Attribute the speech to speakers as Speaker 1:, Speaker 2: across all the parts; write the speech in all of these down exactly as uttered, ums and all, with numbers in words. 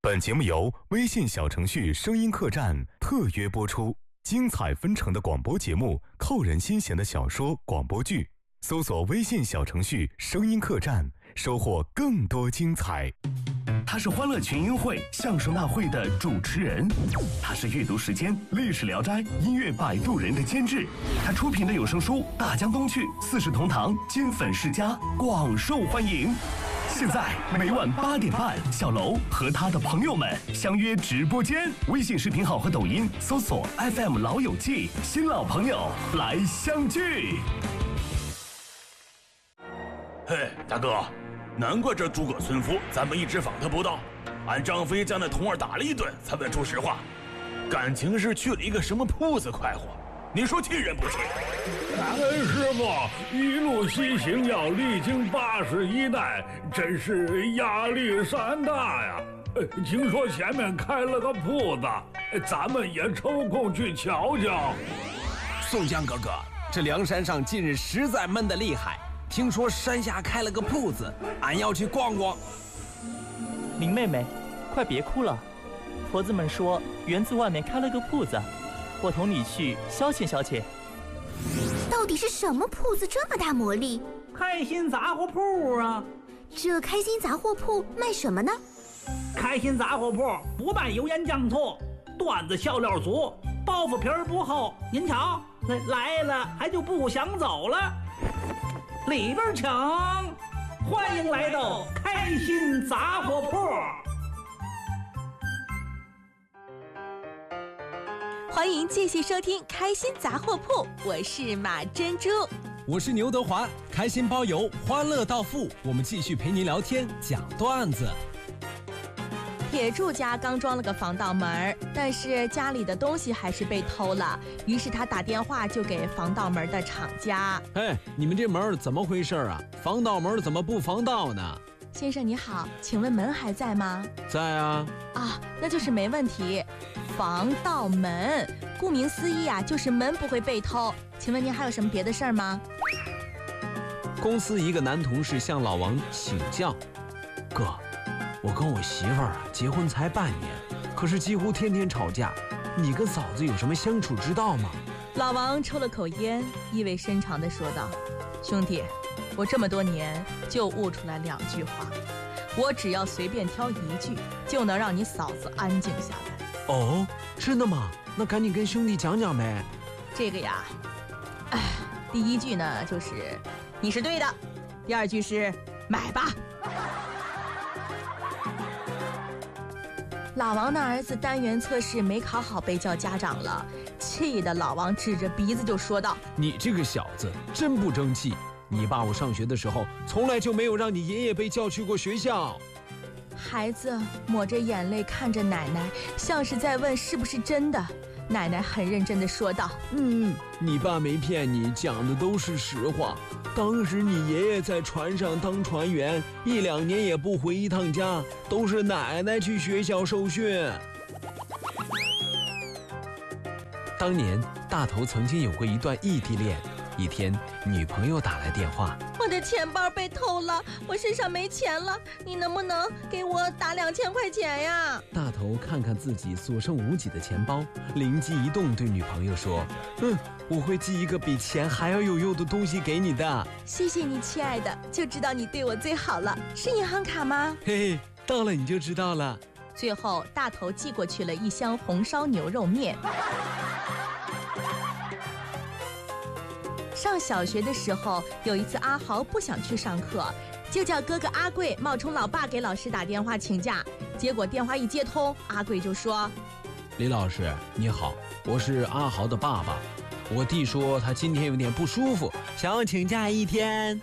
Speaker 1: 本节目由微信小程序声音客栈特约播出，精彩纷呈的广播节目，扣人心弦的小说、广播剧，搜索微信小程序声音客栈，收获更多精彩。
Speaker 2: 他是欢乐群英会相声大会的主持人，他是阅读时间历史聊斋音乐摆渡人的监制，他出品的有声书《大江东去》四世同堂金粉世家广受欢迎。现在每晚八点半，小楼和他的朋友们相约直播间，微信视频号和抖音搜索 F M 老友记，新老朋友来相聚。
Speaker 3: 嘿，大哥，难怪这诸葛村夫咱们一直访他不到，俺张飞将那童儿打了一顿才问出实话，感情是去了一个什么铺子快活，你说气人不气？
Speaker 4: 师傅一路西行要历经八十一难，真是压力山大呀。听说前面开了个铺子，咱们也抽空去瞧瞧。
Speaker 5: 宋江哥哥，这梁山上近日实在闷得厉害，听说山下开了个铺子，俺要去逛逛。
Speaker 6: 林妹妹，快别哭了，婆子们说园子外面开了个铺子，我同你去消遣消遣。
Speaker 7: 到底是什么铺子这么大魔力？
Speaker 8: 开心杂货铺啊！
Speaker 7: 这开心杂货铺卖什么呢？
Speaker 8: 开心杂货铺不卖油盐酱醋，段子笑料足，包袱皮儿不厚。您瞧，来了还就不想走了。里边请，欢迎来到开心杂货铺。
Speaker 9: 欢迎继续收听开心杂货铺，我是马珍珠，
Speaker 10: 我是牛德华，开心包邮，欢乐到付，我们继续陪您聊天讲段子。
Speaker 9: 铁柱家刚装了个防盗门，但是家里的东西还是被偷了，于是他打电话就给防盗门的厂家。
Speaker 10: 哎，你们这门怎么回事啊？防盗门怎么不防盗呢？
Speaker 9: 先生你好，请问门还在吗？
Speaker 10: 在啊。
Speaker 9: 啊，那就是没问题。防盗门，顾名思义啊，就是门不会被偷。请问您还有什么别的事儿吗？
Speaker 10: 公司一个男同事向老王请教，哥，我跟我媳妇儿啊结婚才半年，可是几乎天天吵架，你跟嫂子有什么相处之道吗？
Speaker 9: 老王抽了口烟，意味深长地说道：兄弟，我这么多年就悟出来两句话，我只要随便挑一句，就能让你嫂子安静下来。
Speaker 10: 哦，真的吗？那赶紧跟兄弟讲讲呗。
Speaker 9: 这个呀，哎，第一句呢就是你是对的，第二句是买吧。老王的儿子单元测试没考好，被叫家长了，气得老王指着鼻子就说道：
Speaker 10: 你这个小子真不争气，你爸我上学的时候从来就没有让你爷爷被叫去过学校。
Speaker 9: 孩子抹着眼泪看着奶奶，像是在问是不是真的。奶奶很认真地说道：
Speaker 10: 嗯，你爸没骗你，讲的都是实话。当时你爷爷在船上当船员，一两年也不回一趟家，都是奶奶去学校受训。当年大头曾经有过一段异地恋，一天女朋友打来电话，
Speaker 9: 我的钱包被偷了，我身上没钱了，你能不能给我打两千块钱呀？
Speaker 10: 大头看看自己所剩无几的钱包，灵机一动对女朋友说：嗯，我会寄一个比钱还要有用的东西给你的。
Speaker 9: 谢谢你亲爱的，就知道你对我最好了。是银行卡吗？
Speaker 10: 嘿嘿，到了你就知道了。
Speaker 9: 最后大头寄过去了一箱红烧牛肉面。上小学的时候，有一次阿豪不想去上课，就叫哥哥阿贵冒充老爸给老师打电话请假。结果电话一接通，阿贵就说：
Speaker 10: 李老师你好，我是阿豪的爸爸，我弟说他今天有点不舒服，想要请假一天。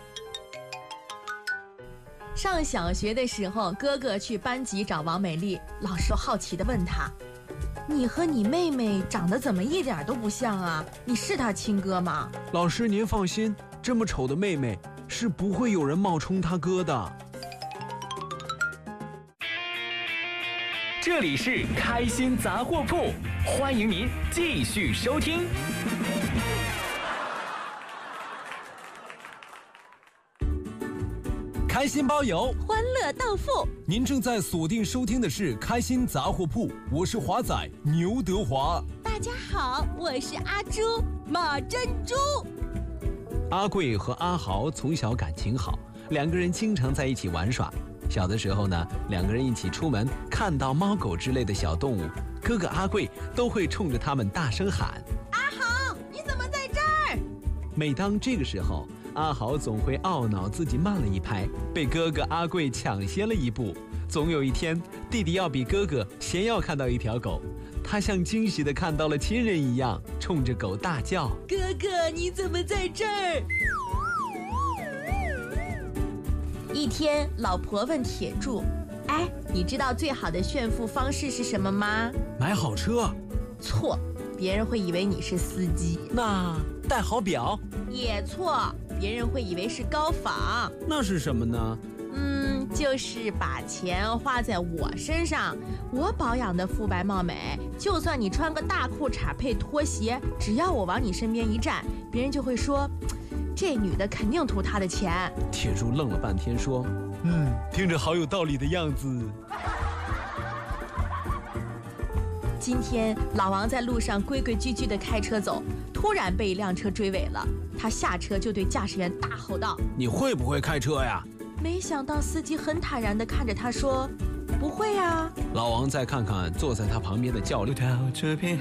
Speaker 9: 上小学的时候，哥哥去班级找王美丽，老师好奇地问他：你和你妹妹长得怎么一点都不像啊？你是她亲哥吗？
Speaker 10: 老师您放心，这么丑的妹妹是不会有人冒充她哥的。
Speaker 2: 这里是开心杂货铺，欢迎您继续收听。
Speaker 10: 开开心包邮，
Speaker 9: 欢乐到付。
Speaker 10: 您正在锁定收听的是开心杂货铺，我是华仔牛德华。
Speaker 9: 大家好，我是阿朱马珍珠。
Speaker 10: 阿贵和阿豪从小感情好，两个人经常在一起玩耍。小的时候呢，两个人一起出门，看到猫狗之类的小动物，哥哥阿贵都会冲着他们大声喊：
Speaker 9: 阿豪，你怎么在这儿？
Speaker 10: 每当这个时候，阿豪总会懊恼自己慢了一拍，被哥哥阿贵抢先了一步。总有一天，弟弟要比哥哥先要看到一条狗，他像惊喜地看到了亲人一样，冲着狗大叫：
Speaker 9: 哥哥，你怎么在这儿？一天，老婆问铁柱：哎，你知道最好的炫富方式是什么吗？
Speaker 10: 买好车。
Speaker 9: 错，别人会以为你是司机。
Speaker 10: 那戴好表？
Speaker 9: 也错，别人会以为是高仿。
Speaker 10: 那是什么呢？
Speaker 9: 嗯，就是把钱花在我身上，我保养的肤白貌美，就算你穿个大裤衩配拖鞋，只要我往你身边一站，别人就会说，这女的肯定图他的钱。
Speaker 10: 铁柱愣了半天说，嗯，听着好有道理的样子。
Speaker 9: 今天老王在路上规规矩矩地开车走，突然被一辆车追尾了，他下车就对驾驶员大吼道：
Speaker 10: 你会不会开车呀？
Speaker 9: 没想到司机很坦然地看着他说：不会呀。
Speaker 10: 老王再看看坐在他旁边的教练，
Speaker 11: 到这片